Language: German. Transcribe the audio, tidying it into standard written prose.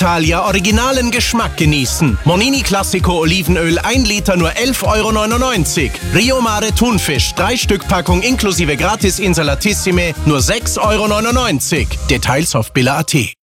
Italia originalen Geschmack genießen. Monini Classico Olivenöl 1 Liter nur 11,99 €. Rio Mare Thunfisch 3 Stück Packung inklusive Gratis Insalatissime nur 6,99 €. Details auf billa.at.